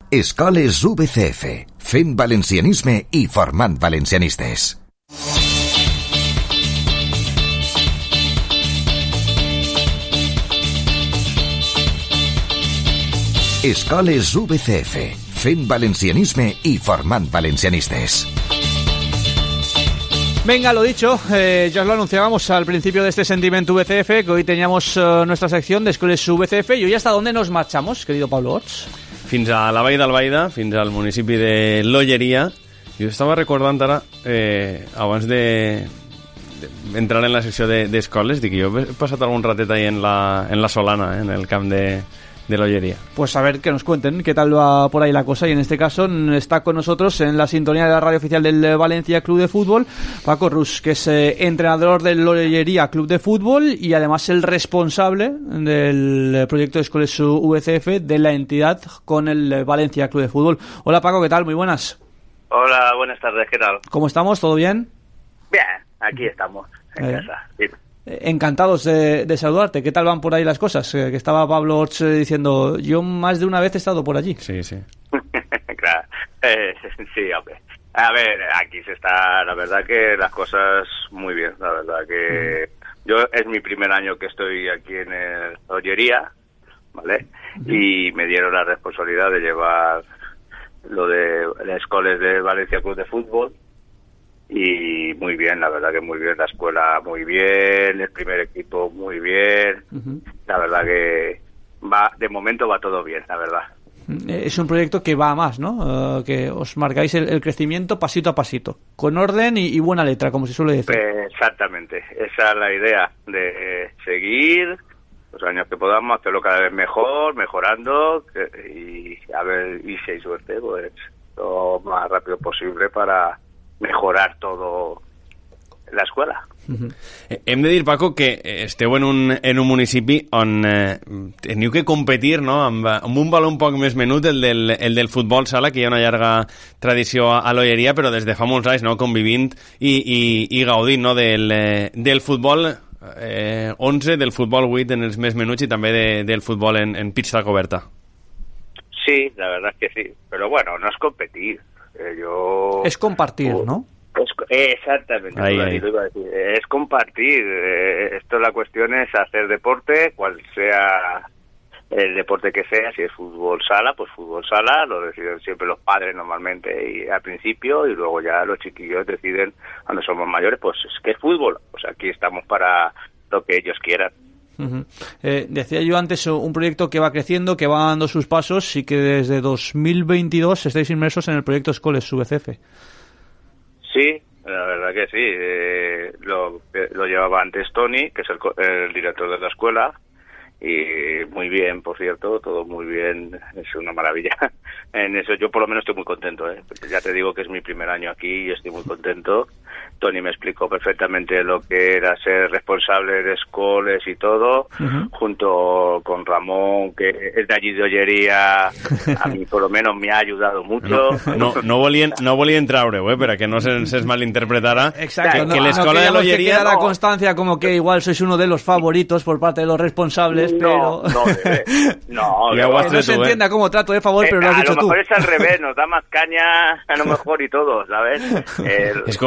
Escoles VCF, fent valencianisme i formant valencianistes. Escoles VCF, fent valencianisme y formant valencianistes. Venga, lo dicho, ya os lo anunciábamos al principio de este Sentiment VCF, que hoy teníamos nuestra sección de Escoles VCF, y hoy hasta dónde nos marchamos, querido Pablo Orts? Fins a la Vall d'Albaida, fins al municipi de l'Olleria. Jo estava recordant ara, abans d'entrar en la secció d'escoles, dic, jo he passat algun ratet ahí en la Solana, en el camp de l'Olleria. Pues a ver que nos cuenten qué tal va por ahí la cosa, y en este caso está con nosotros en la sintonía de la radio oficial del Valencia Club de Fútbol Paco Rus, que es entrenador del Olleria Club de Fútbol y además el responsable del proyecto de Escoles VCF de la entidad con el Valencia Club de Fútbol. Hola Paco, ¿qué tal? Muy buenas. Hola, buenas tardes, ¿qué tal? ¿Cómo estamos? ¿Todo bien? Bien, aquí estamos, en casa. Sí. Encantados de saludarte. ¿Qué tal van por ahí las cosas? Que estaba Pablo Orts diciendo, yo más de una vez he estado por allí. Sí, sí. Claro. Sí, hombre. A ver, aquí se está, la verdad que las cosas muy bien, la verdad que yo es mi primer año que estoy aquí en el Olleria, ¿vale? Y me dieron la responsabilidad de llevar lo de las escuelas de Valencia Club de Fútbol. Y muy bien, la verdad que muy bien, la escuela muy bien, el primer equipo muy bien, la verdad que de momento va todo bien, la verdad. Es un proyecto que va a más, ¿no? Que os marcáis el crecimiento pasito a pasito, con orden y buena letra, como se suele decir. Exactamente, esa es la idea, de seguir los años que podamos, hacerlo cada vez mejor, mejorando, y a ver, y si hay suerte, pues lo más rápido posible para mejorar todo la escuela. Hem de dir, Paco, que esteu en un municipi on teniu que competir, no?, amb un valor un poc més menut, el del futbol sala, que hi ha una llarga tradició a l'Olleria, però des de fa molts anys, no?, convivint i gaudint, no?, del futbol 11, del futbol 8 en els més menuts i també del futbol en pista coberta. Sí, la verdad es que sí, pero bueno, no es competir. Es compartir, ¿no? Exactamente, ahí. Lo iba a decir. Es compartir. Esto la cuestión es hacer deporte, cual sea el deporte que sea. Si es fútbol sala, pues fútbol sala, lo deciden siempre los padres normalmente y al principio, y luego ya los chiquillos deciden cuando somos mayores, pues es que es fútbol. Pues aquí estamos para lo que ellos quieran. Decía yo antes, un proyecto que va creciendo, que va dando sus pasos y que desde 2022 estáis inmersos en el proyecto Escoles VCF. Sí, la verdad que sí. Lo llevaba antes Tony, que es el director de la escuela, y muy bien, por cierto, todo muy bien, es una maravilla. En eso yo por lo menos estoy muy contento, ¿eh? Ya te digo que es mi primer año aquí y estoy muy contento. Tony me explicó perfectamente lo que era ser responsable de escoles y todo, junto con Ramón, que es de allí de Olleria, a mí por lo menos me ha ayudado mucho. No volien treure-ho, para que no se malinterpretara. Exacto, que l'escola de l'Olleria... Que queda la constancia como que igual sois uno de los favoritos por parte de los responsables, pero... No se entienda como trato de favor, pero lo has dicho tú. A lo mejor es al revés, nos da más caña a lo mejor y todo, ¿sabes? Es